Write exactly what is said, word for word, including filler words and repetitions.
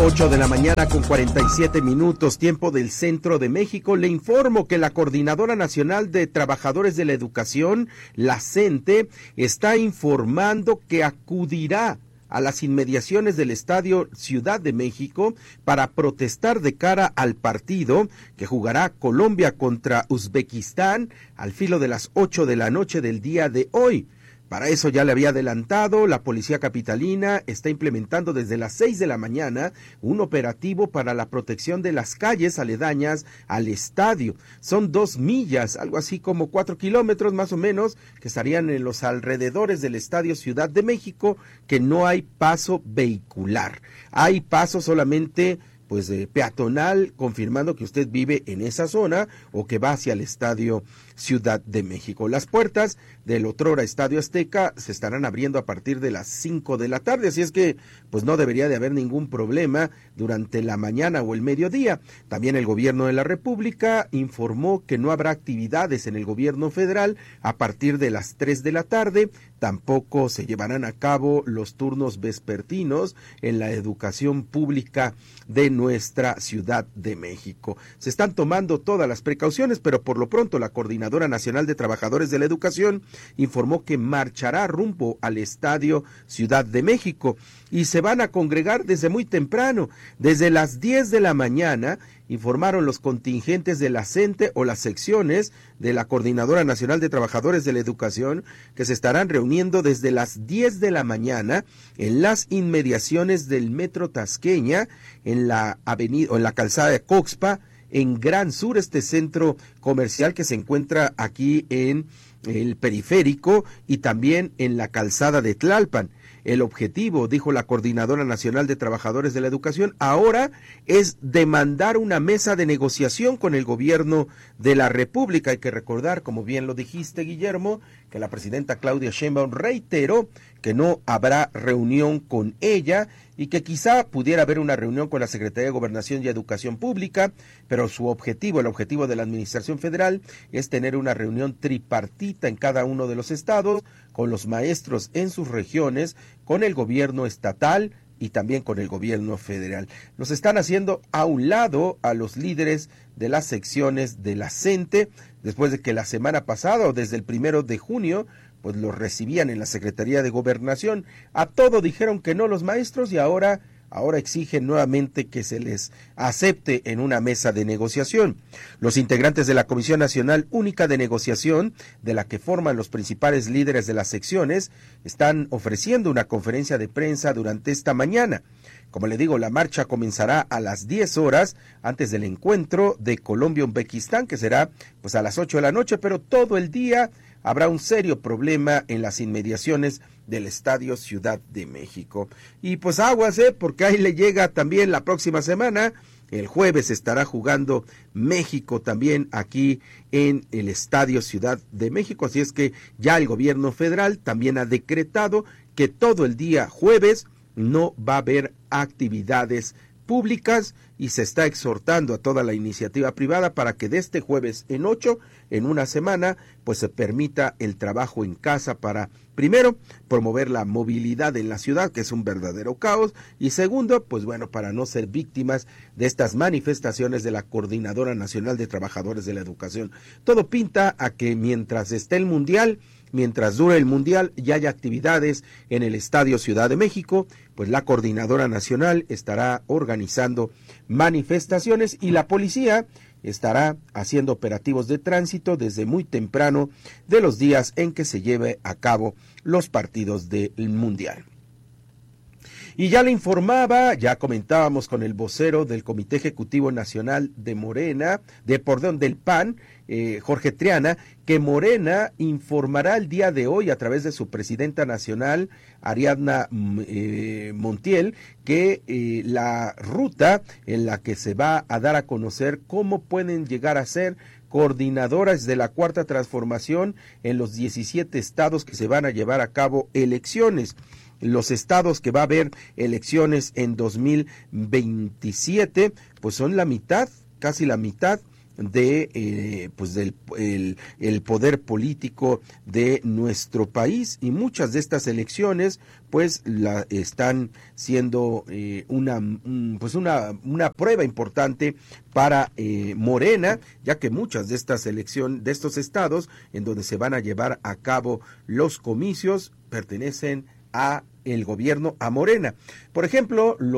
ocho de la mañana con cuarenta y siete minutos, tiempo del centro de México. Le informo que la Coordinadora Nacional de Trabajadores de la Educación, la CENTE, está informando que acudirá a las inmediaciones del Estadio Ciudad de México para protestar de cara al partido que jugará Colombia contra Uzbekistán al filo de las ocho de la noche del día de hoy. Para eso ya le había adelantado, la Policía Capitalina está implementando desde las seis de la mañana un operativo para la protección de las calles aledañas al estadio. Son dos millas, algo así como cuatro kilómetros más o menos, que estarían en los alrededores del Estadio Ciudad de México, que no hay paso vehicular. Hay paso solamente pues eh, peatonal, confirmando que usted vive en esa zona o que va hacia el Estadio Ciudad de México. Las puertas del otrora Estadio Azteca se estarán abriendo a partir de las cinco de la tarde, así es que pues no debería de haber ningún problema durante la mañana o el mediodía. También el gobierno de la República informó que no habrá actividades en el gobierno federal a partir de las tres de la tarde, tampoco se llevarán a cabo los turnos vespertinos en la educación pública de nuestra Ciudad de México. Se están tomando todas las precauciones, pero por lo pronto la Coordinadora Nacional de Trabajadores de la Educación informó que marchará rumbo al Estadio Ciudad de México y se van a congregar desde muy temprano, desde las diez de la mañana, informaron los contingentes de la CENTE o las secciones de la Coordinadora Nacional de Trabajadores de la Educación, que se estarán reuniendo desde las diez de la mañana en las inmediaciones del Metro Tasqueña, en la avenida o en la calzada de Coxpa, en Gran Sur, este centro comercial que se encuentra aquí en el periférico y también en la calzada de Tlalpan. El objetivo, dijo la Coordinadora Nacional de Trabajadores de la Educación, ahora es demandar una mesa de negociación con el gobierno de la República. Hay que recordar, como bien lo dijiste, Guillermo, que la presidenta Claudia Sheinbaum reiteró que no habrá reunión con ella y que quizá pudiera haber una reunión con la Secretaría de Gobernación y Educación Pública, pero su objetivo, el objetivo de la Administración Federal, es tener una reunión tripartita en cada uno de los estados, con los maestros en sus regiones, con el gobierno estatal y también con el gobierno federal. Los están haciendo a un lado a los líderes de las secciones de la CENTE, después de que la semana pasada o desde el primero de junio, pues los recibían en la Secretaría de Gobernación. A todo dijeron que no los maestros y ahora, ahora exigen nuevamente que se les acepte en una mesa de negociación. Los integrantes de la Comisión Nacional Única de Negociación, de la que forman los principales líderes de las secciones, están ofreciendo una conferencia de prensa durante esta mañana. Como le digo, la marcha comenzará a las diez horas antes del encuentro de Colombia-Uzbekistán, que será pues a las ocho de la noche, pero todo el día habrá un serio problema en las inmediaciones del Estadio Ciudad de México. Y pues aguas, ¿eh? Porque ahí le llega también la próxima semana. El jueves estará jugando México también aquí en el Estadio Ciudad de México. Así es que ya el gobierno federal también ha decretado que todo el día jueves no va a haber actividades públicas y se está exhortando a toda la iniciativa privada para que de este jueves en ocho, en una semana, pues se permita el trabajo en casa para, primero, promover la movilidad en la ciudad, que es un verdadero caos, y segundo, pues bueno, para no ser víctimas de estas manifestaciones de la Coordinadora Nacional de Trabajadores de la Educación. Todo pinta a que mientras esté el Mundial, mientras dure el Mundial y haya actividades en el Estadio Ciudad de México, pues la Coordinadora Nacional estará organizando manifestaciones y la policía estará haciendo operativos de tránsito desde muy temprano de los días en que se lleve a cabo los partidos del Mundial. Y ya le informaba, ya comentábamos con el vocero del Comité Ejecutivo Nacional de Morena, de perdón, del P A N, eh, Jorge Triana, que Morena informará el día de hoy a través de su presidenta nacional, Ariadna eh, Montiel, que eh, la ruta en la que se va a dar a conocer cómo pueden llegar a ser coordinadoras de la Cuarta Transformación en los diecisiete estados que se van a llevar a cabo elecciones. Los estados que va a haber elecciones en dos mil veintisiete, pues son la mitad, casi la mitad, de eh, pues del el, el poder político de nuestro país, y muchas de estas elecciones pues la están siendo eh, una pues una una prueba importante para eh, Morena, ya que muchas de estas elecciones de estos estados en donde se van a llevar a cabo los comicios pertenecen a el gobierno, a Morena. Por ejemplo, los